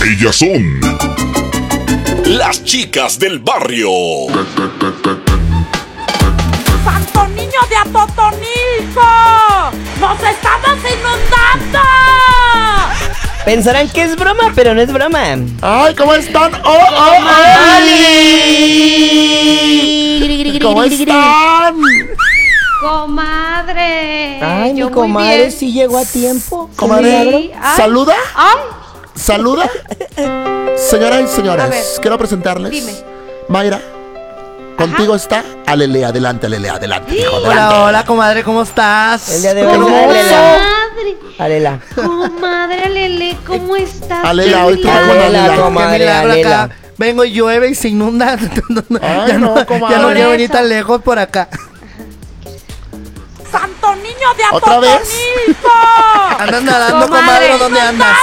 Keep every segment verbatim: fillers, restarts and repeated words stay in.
Ellas son las chicas del barrio. ¡Santo niño de Atotonilco! ¡Nos estamos inundando! Pensarán que es broma, pero no es broma. ¡Ay, ¿cómo están? ¡Oh, oh, oh! ¿Cómo están? Comadre. Ay, yo mi muy comadre bien. sí llegó a tiempo. Comadre, Sí, ay. ¿saluda? Ay, ¿Saluda? Señoras y A señores, ver, quiero presentarles. dime. Mayra, contigo está Alele. Adelante, Alele, adelante, hijo, adelante. Hola, hola, comadre, ¿cómo estás? El día de ¡Qué hoy, hermoso! Alela. Comadre. Alela. Comadre Lele, ¿cómo estás? Alela, hoy te Querida? con Alela, Alela. Qué comadre, milagro Alela. acá. Vengo y llueve y se inunda. Ay, ya no, no, comadre. ya no quiero Por venir eso. tan lejos por acá. ¡Santo niño de ¿Otra vez? Atotonilco! ¿Andas nadando, Comadre, comadre, o dónde andas?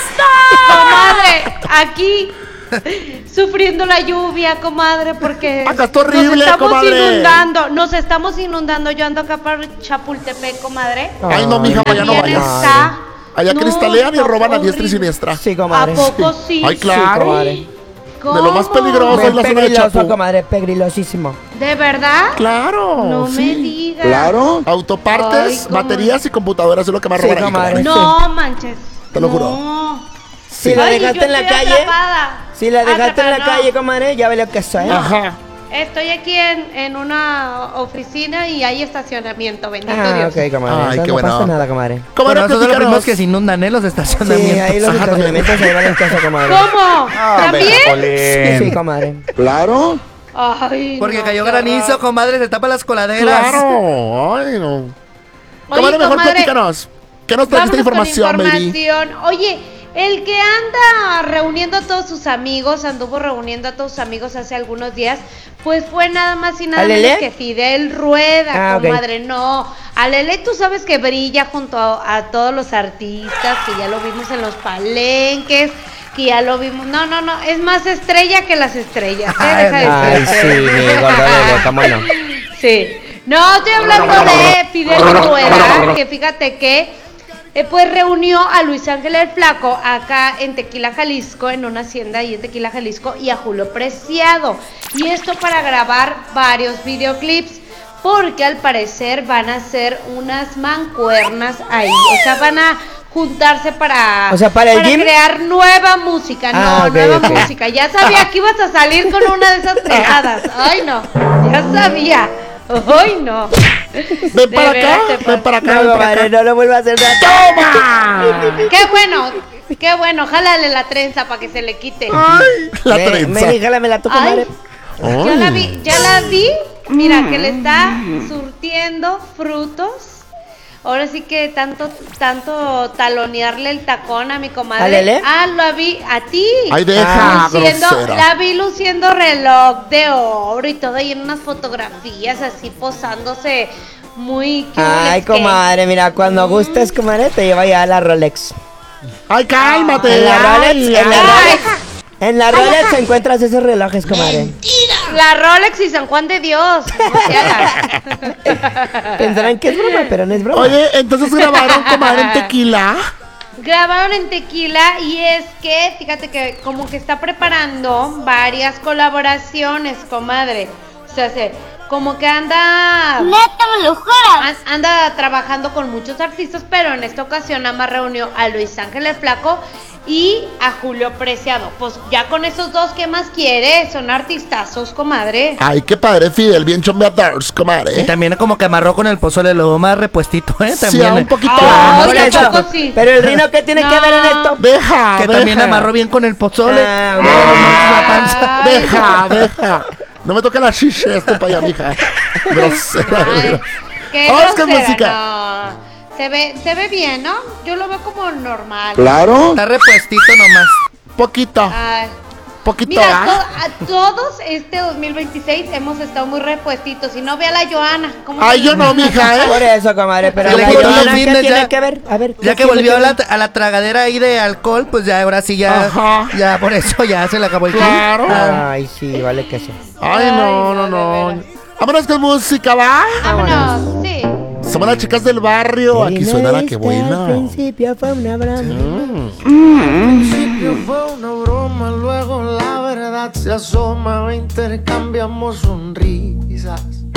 Comadre, aquí sufriendo la lluvia, comadre, porque Acá está horrible, nos estamos comadre. inundando, nos estamos inundando. Yo ando acá por Chapultepec, comadre. Ay, no, mija, vaya, no También vayas. está. Allá No, cristalean y está roban a diestra y horrible. siniestra. Sí, ¿A comadre. poco sí? Ay, claro. Sí, comadre. De lo más ¿Cómo? peligroso es la zona de Pegriloso, Chapu. comadre, pegrilosísimo. ¿De verdad? Claro. No sí. me digas. Claro. Autopartes, Ay, cómo- baterías y computadoras es lo que más Sí, roban aquí, comadre. comadre. No manches. Te lo juro. No. Si la Ay, dejaste yo en la estoy calle, atrapada. si la dejaste en Atrapada, la no. calle, comadre, ya veo que soy. Ajá. Estoy aquí en, en una oficina y hay estacionamiento, bendito Ah, Dios. ok, comadre. Ay, Entonces qué no bueno. pasa nada, comadre. Bueno, Comadre, esos son los platícanos. primeros que se inundan, ¿eh? Los Sí, estacionamientos. ahí los Ajá, estacionamientos se van en casa, comadre. ¿Cómo? ¿También? Sí, sí, comadre. Claro. Ay, Porque no, cayó qué granizo, horror. comadre, se tapa las coladeras. Claro. Ay, no. Oye, Comadre, mejor comadre, platícanos. ¿Qué nos trajiste de vámonos información, con baby? información. Oye, el que anda reuniendo a todos sus amigos, anduvo reuniendo a todos sus amigos hace algunos días, pues fue nada más y nada ¿Alele? menos que Fidel Rueda, Ah, ok. comadre. No, Alele, tú sabes que brilla junto a, a todos los artistas, que ya lo vimos en los palenques, que ya lo vimos. No, no, no, es más estrella que las estrellas. ¿eh? Ay, Deja de Ay, ser. sí, mi gordo Lele, cómo no. Sí. No, estoy hablando de Fidel Rueda, que fíjate que eh, pues reunió a Luis Ángel el Flaco acá en Tequila, Jalisco, en una hacienda ahí en Tequila, Jalisco, y a Julio Preciado. Y esto para grabar varios videoclips, porque al parecer van a hacer unas mancuernas ahí. O sea, van a juntarse para, O sea, ¿para el gym? crear nueva música. No, Ah, ok, nueva ok. música. Ya sabía que ibas a salir con una de esas pegadas. Ay, no, ya sabía. Ay, no. Ven De para veras acá, te ven pasa. para acá, No, ven para comadre, acá. no lo vuelvas a hacer. ¡Toma! Qué bueno, qué bueno. Jálale la trenza para que se le quite. Ay, la Ven, trenza. ven y jálamela tú, comadre. Ay, ya la vi, ya la vi. Mira, que le está surtiendo frutos. Ahora sí que tanto, tanto talonearle el tacón a mi comadre. ¿A Lele? Ah, la vi a ti. Ay, deja, Luciendo, grosera. la vi luciendo reloj de oro y todo y en unas fotografías así posándose muy ¿qué Ay, hules, qué? comadre, mira, cuando gustes, comadre, te lleva ya a la Rolex. Ay, cálmate. En la Rolex, Ay, en la ay. Rolex. En la Rolex encuentras esos relojes, comadre. La Rolex y San Juan de Dios. No te hagas. Pensarán que es broma, pero no es broma. Oye, entonces grabaron, comadre, en Tequila. Grabaron en Tequila y es que, fíjate que como que está preparando varias colaboraciones, comadre. O sea, se, como que anda... Neta, me lo juras. an- Anda trabajando con muchos artistas, pero en esta ocasión nada más reunió a Luis Ángel el Flaco y a Julio Preciado. Pues ya con esos dos, ¿qué más quiere? Son artistazos, comadre. Ay, qué padre, Fidel, bien chombeadores, Y comadre. también como que amarró con el pozole, lo más repuestito, ¿eh? Sí, También. un poquito. Ah, Por ¿a eso. poco sí? Pero el rino, ¿qué tiene que ver en esto? Deja, Que deja. también amarró bien con el pozole. Ah, No, bueno. no, la panza. Ay, Deja, deja. No me toque la chiche, este para allá, mija. Grosera. Ay, qué Vamos con grosera, música. no. Se ve, se ve bien, ¿no? Yo lo veo como normal. Claro. Está repuestito nomás. Poquito, Ay, poquito. mira, ¿ah? to- a todos este dos mil veintiséis hemos estado muy repuestitos. Y no ve a la Joana. ¿Cómo Ay, se- yo no, mija, Por ¿eh? eso, comadre, pero Se le la quitó Joana, los ¿qué fines tiene ya. que ver? A ver, Ya ¿qué que volvió a tiene la, ver? a la tragadera ahí de alcohol, pues ya ahora sí ya. Ajá. Ya por eso ya se le acabó el fin. Claro. Ah, Ay, sí, vale que sí. Ay, no, no, Ay, no, de no. veras. Vámonos con música, ¿va? Vámonos, sí. Somos las chicas del barrio. Aquí suena la que Al buena. principio fue una broma. Mm. Al principio fue una broma. soledad se asoma, intercambiamos sonrisas.